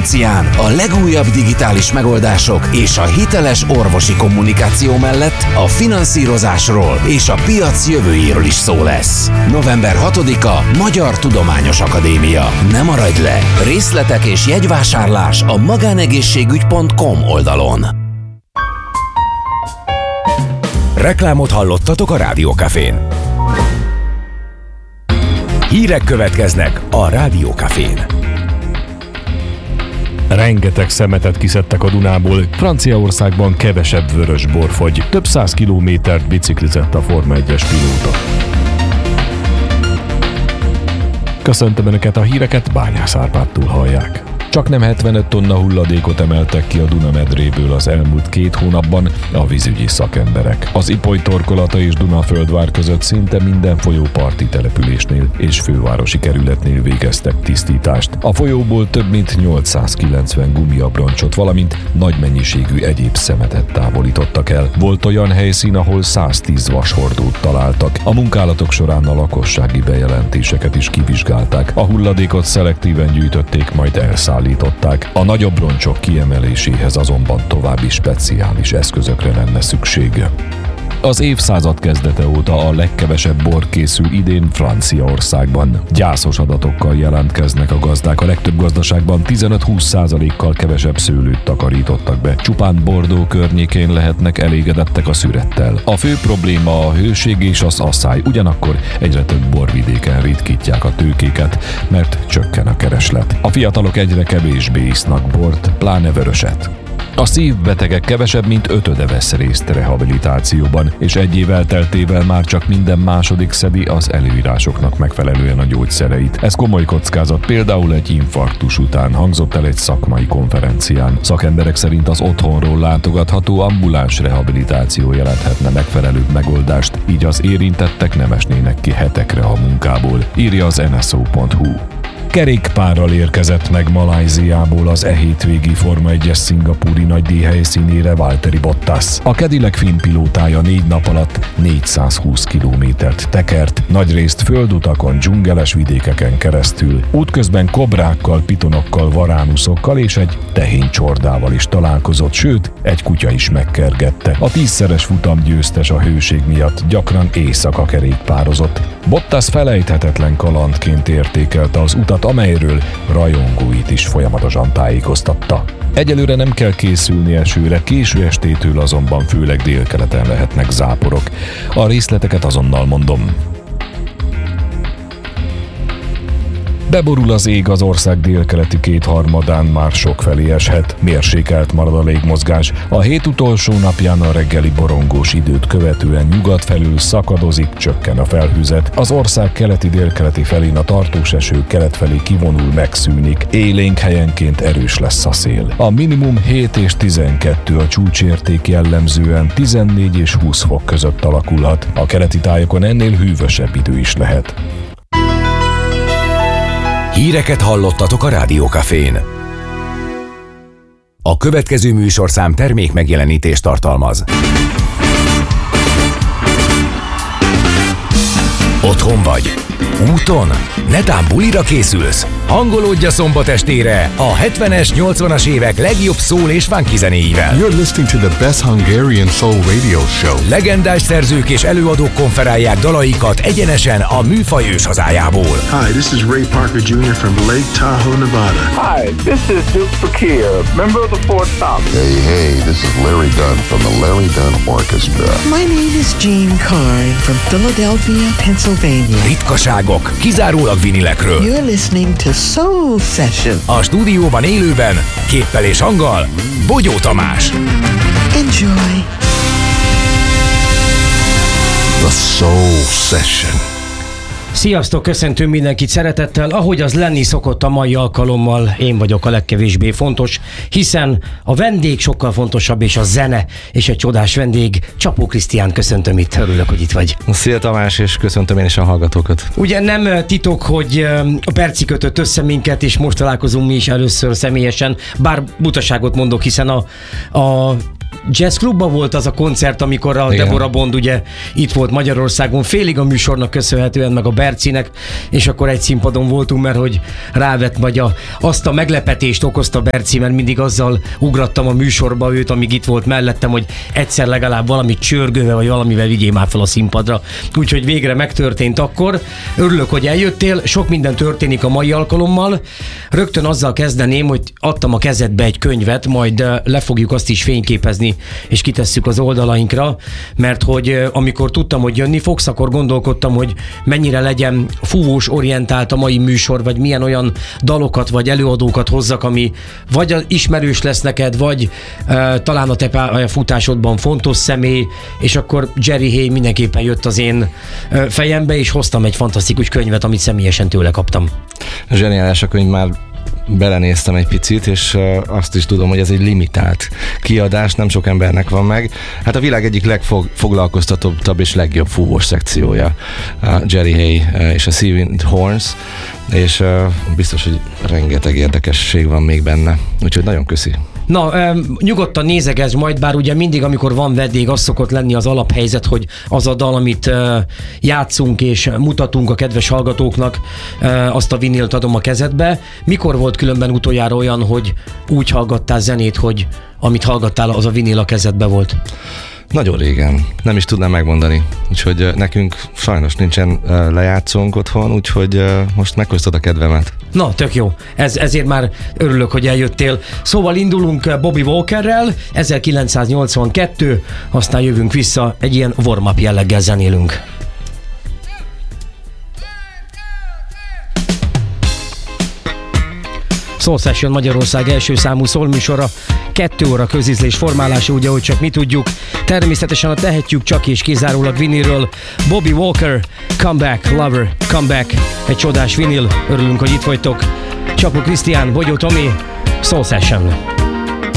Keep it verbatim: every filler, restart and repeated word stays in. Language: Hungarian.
Francián a legújabb digitális megoldások és a hiteles orvosi kommunikáció mellett a finanszírozásról és a piac jövőjéről is szó lesz. november hatodika Magyar Tudományos Akadémia. Ne maradj le! Részletek és jegyvásárlás a magánegészségügy pont com oldalon. Reklámot hallottatok a Rádiókafén. Hírek következnek a Rádiókafén. Rengeteg szemetet kiszedtek a Dunából, Franciaországban kevesebb vörös bor fogy, több száz kilométert biciklizett a Forma egyes pilóta. Köszöntöm Önöket, a híreket Bányász Árpádtól hallják. Csaknem hetvenöt tonna hulladékot emeltek ki a Duna medréből az elmúlt két hónapban a vízügyi szakemberek. Az Ipoly torkolata és Dunaföldvár között szinte minden folyóparti településnél és fővárosi kerületnél végeztek tisztítást. A folyóból több mint nyolcszázkilencven gumiabroncsot, valamint nagy mennyiségű egyéb szemetet távolítottak el. Volt olyan helyszín, ahol száztíz vashordót találtak. A munkálatok során a lakossági bejelentéseket is kivizsgálták. A hulladékot szelektíven gyűjtötték, majd elszállították. A nagyobb roncsok kiemeléséhez azonban további speciális eszközökre lenne szükség. Az évszázad kezdete óta a legkevesebb bor készül idén Franciaországban. Gyászos adatokkal jelentkeznek a gazdák. A legtöbb gazdaságban tizenöt-húsz százalékkal kevesebb szőlőt takarítottak be. Csupán Bordeaux környékén lehetnek elégedettek a szürettel. A fő probléma a hőség és az asszály, ugyanakkor egyre több borvidéken ritkítják a tőkéket, mert csökken a kereslet. A fiatalok egyre kevésbé isznak bort, pláne vöröset. A szívbetegek kevesebb, mint ötöde vesz részt rehabilitációban, és egy év elteltével már csak minden második szedi az előírásoknak megfelelően a gyógyszereit. Ez komoly kockázat, például egy infarktus után, hangzott el egy szakmai konferencián. Szakemberek szerint az otthonról látogatható ambuláns rehabilitáció jelenthetne megfelelőbb megoldást, így az érintettek nem esnének ki hetekre a munkából, írja az en es o pont hu. Kerékpárral érkezett meg Malajziából az e hétvégi Forma egyes szingapúri nagydíj helyszínére Valtteri Bottas. A Cadillac finn pilótája négy nap alatt négyszázhúsz kilométert tekert, nagyrészt földutakon, dzsungeles vidékeken keresztül. Útközben kobrákkal, pitonokkal, varánuszokkal és egy tehénycsordával is találkozott, sőt, egy kutya is megkergette. A tízszeres futam győztes a hőség miatt gyakran éjszaka kerékpározott. Bottas felejthetetlen kalandként értékelte az utat, amelyről rajongóit is folyamatosan tájékoztatta. Egyelőre nem kell készülni esőre, késő estétől azonban főleg délkeleten lehetnek záporok. A részleteket azonnal mondom. Beborul az ég, az ország délkeleti kétharmadán már sokfelé eshet, mérsékelt marad a légmozgás. A hét utolsó napján a reggeli borongós időt követően nyugat felül szakadozik, csökken a felhőzet. Az ország keleti-délkeleti felén a tartós eső kelet felé kivonul, megszűnik. Élénk helyenként erős lesz a szél. A minimum hét és tizenkettő, a csúcsérték jellemzően tizennégy és húsz fok között alakulhat. A keleti tájokon ennél hűvösebb idő is lehet. Híreket hallottatok a Rádiókafén. A következő műsorszám termék megjelenítést tartalmaz. Otthon vagy? Úton? Netán bulira készülsz? Hangolódj a szombat estére a hetvenes, nyolcvanas évek legjobb szól és funky zenéivel. You're listening to the best Hungarian soul radio show. Legendás szerzők és előadók konferálják dalaikat egyenesen a műfaj őshazájából. Hi, this is Ray Parker Junior from Lake Tahoe, Nevada. Hi, this is Duke Fakir, member of the Four Tops. Hey, hey, this is Larry Dunn from the Larry Dunn Orchestra. My name is Jean Carr from Philadelphia, Pennsylvania. Ritkaságok, kizárólag vinilekről. You're listening to Soul Session. A stúdióban élőben, képpel és hanggal, Bogyó Tamás. Enjoy. The Soul Session. Sziasztok, köszöntünk mindenkit szeretettel, ahogy az lenni szokott a mai alkalommal, én vagyok a legkevésbé fontos, hiszen a vendég sokkal fontosabb, és a zene, és egy csodás vendég, Csapó Krisztián, köszöntöm itt, örülök, hogy itt vagy. Szia Tamás, és köszöntöm én is a hallgatókat. Ugye nem titok, hogy a Perci kötött össze minket, és most találkozunk mi is először személyesen, bár butaságot mondok, hiszen a, a Jazz Clubban volt az a koncert, amikor a Igen. Deborah Bond ugye itt volt Magyarországon, félig a műsornak köszönhetően, meg a Bercinek, és akkor egy színpadon voltunk, mert hogy rávett, vagy a, azt a meglepetést okozta Berci, mert mindig azzal ugrattam a műsorba őt, amíg itt volt mellettem, hogy egyszer legalább valamit csörgővel, vagy valamivel vigyél már fel a színpadra. Úgyhogy végre megtörtént akkor. Örülök, hogy eljöttél, sok minden történik a mai alkalommal. Rögtön azzal kezdeném, hogy adtam a kezedbe egy könyvet, majd le fogjuk azt is fényképezni, és kitesszük az oldalainkra, mert hogy amikor tudtam, hogy jönni fogsz, akkor gondolkodtam, hogy mennyire legyen fúvós orientált a mai műsor, vagy milyen olyan dalokat, vagy előadókat hozzak, ami vagy ismerős lesz neked, vagy uh, talán a te pályafutásodban fontos személy, és akkor Jerry Hay mindenképpen jött az én uh, fejembe, és hoztam egy fantasztikus könyvet, amit személyesen tőle kaptam. Zseniális a könyv, már belenéztem egy picit, és azt is tudom, hogy ez egy limitált kiadás, nem sok embernek van meg. Hát a világ egyik legfoglalkoztatóbb és legjobb fúvós szekciója a Jerry Hay és a Seawind Horns, és biztos, hogy rengeteg érdekesség van még benne, úgyhogy nagyon köszi. Na, um, nyugodtan nézegesd majd, bár ugye mindig, amikor van vendég, az szokott lenni az alaphelyzet, hogy az a dal, amit uh, játszunk és mutatunk a kedves hallgatóknak, uh, azt a vinilt adom a kezedbe. Mikor volt különben utoljára olyan, hogy úgy hallgattál zenét, hogy amit hallgattál, az a vinil a kezedbe volt? Nagyon régen, nem is tudnám megmondani, úgyhogy nekünk sajnos nincsen lejátszónk otthon, úgyhogy most meghoztad a kedvemet. Na, tök jó. Ez, ezért már örülök, hogy eljöttél. Szóval indulunk Bobby Walkerrel, ezerkilencszáznyolcvankettő, aztán jövünk vissza, egy ilyen warm-up jelleggel zenélünk. Soul Session Magyarország első számú szólműsora, kettő óra közízlés formálása, ugye, hogy csak mi tudjuk. Természetesen a tehetjük csak és kizárólag vinilről. Bobby Walker, Come Back, Lover, Come Back, egy csodás vinil. Örülünk, hogy itt vagytok. Csapó Krisztián, Bogyó Tomi, Soul Session.